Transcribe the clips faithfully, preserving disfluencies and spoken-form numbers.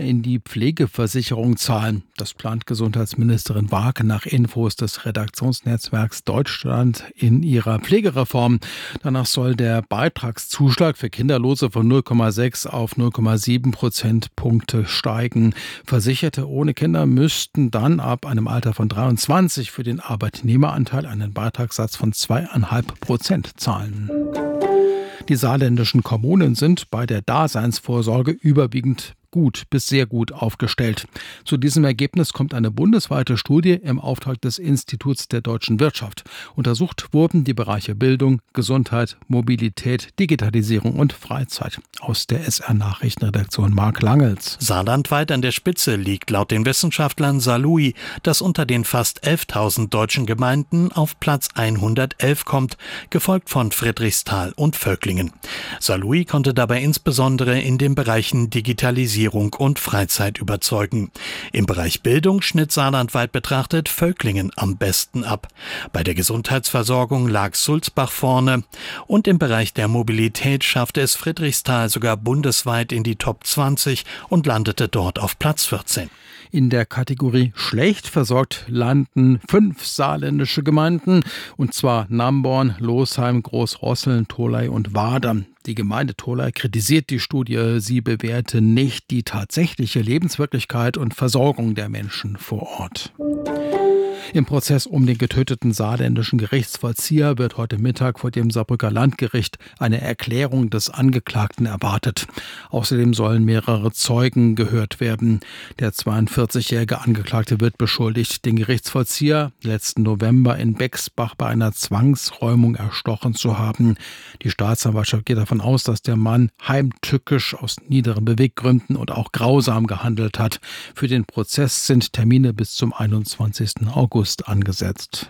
in die Pflegeversicherung zahlen. Das plant Gesundheitsministerin Waake nach Infos des Redaktionsnetzwerks Deutschland in ihrer Pflegereform. Danach soll der Beitragszuschlag für Kinderlose von null Komma sechs auf null Komma sieben Prozentpunkte steigen. Versicherte ohne Kinder müssten dann ab einem Alter von dreiundzwanzig für den Arbeitnehmeranteil einen Beitragssatz von zwei Komma fünf Prozent zahlen. Die saarländischen Kommunen sind bei der Daseinsvorsorge überwiegend gut bis sehr gut aufgestellt. Zu diesem Ergebnis kommt eine bundesweite Studie im Auftrag des Instituts der deutschen Wirtschaft. Untersucht wurden die Bereiche Bildung, Gesundheit, Mobilität, Digitalisierung und Freizeit. Aus der S R-Nachrichtenredaktion Marc Langels. Saarlandweit an der Spitze liegt laut den Wissenschaftlern Saarlouis, das unter den fast elftausend deutschen Gemeinden auf Platz hundertelf kommt, gefolgt von Friedrichsthal und Völklingen. Saarlouis konnte dabei insbesondere in den Bereichen Digitalisierung und Freizeit überzeugen. Im Bereich Bildung schnitt saarlandweit betrachtet Völklingen am besten ab. Bei der Gesundheitsversorgung lag Sulzbach vorne und im Bereich der Mobilität schaffte es Friedrichsthal sogar bundesweit in die Top zwanzig und landete dort auf Platz vierzehn. In der Kategorie schlecht versorgt landen fünf saarländische Gemeinden, und zwar Namborn, Losheim, Großrosseln, Tholey und Wader. Die Gemeinde Tholey kritisiert die Studie, sie bewerte nicht die tatsächliche Lebenswirklichkeit und Versorgung der Menschen vor Ort. Im Prozess um den getöteten saarländischen Gerichtsvollzieher wird heute Mittag vor dem Saarbrücker Landgericht eine Erklärung des Angeklagten erwartet. Außerdem sollen mehrere Zeugen gehört werden. Der zweiundvierzigjährige Angeklagte wird beschuldigt, den Gerichtsvollzieher letzten November in Bexbach bei einer Zwangsräumung erstochen zu haben. Die Staatsanwaltschaft geht davon aus, dass der Mann heimtückisch aus niederen Beweggründen und auch grausam gehandelt hat. Für den Prozess sind Termine bis zum einundzwanzigsten August angesetzt.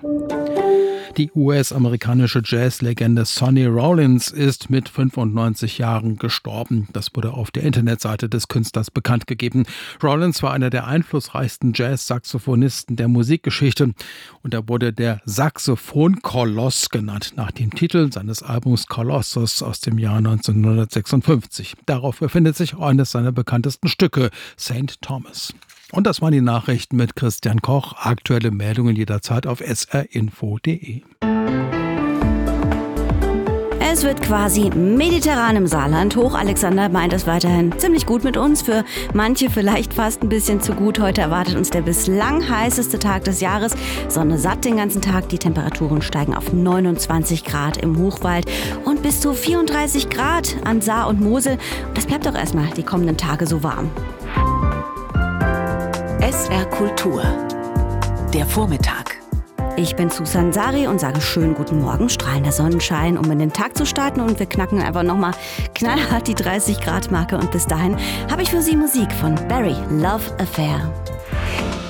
Die U S-amerikanische Jazzlegende Sonny Rollins ist mit fünfundneunzig Jahren gestorben. Das wurde auf der Internetseite des Künstlers bekannt gegeben. Rollins war einer der einflussreichsten Jazz-Saxophonisten der Musikgeschichte und er wurde der Saxophon-Koloss genannt, nach dem Titel seines Albums Colossus aus dem Jahr neunzehnhundertsechsundfünfzig. Darauf befindet sich eines seiner bekanntesten Stücke, Saint Thomas. Und das waren die Nachrichten mit Christian Koch. Aktuelle Meldungen jederzeit auf s r info punkt d e. Es wird quasi mediterran im Saarland. Hoch Alexander meint es weiterhin ziemlich gut mit uns. Für manche vielleicht fast ein bisschen zu gut. Heute erwartet uns der bislang heißeste Tag des Jahres. Sonne satt den ganzen Tag. Die Temperaturen steigen auf neunundzwanzig Grad im Hochwald und bis zu vierunddreißig Grad an Saar und Mosel. Und das bleibt auch erstmal die kommenden Tage so warm. S R Kultur. Der Vormittag. Ich bin Susan Sari und sage schönen guten Morgen, strahlender Sonnenschein, um in den Tag zu starten, und wir knacken einfach nochmal knallhart die dreißig Grad Marke, und bis dahin habe ich für Sie Musik von Barry, Love Affair.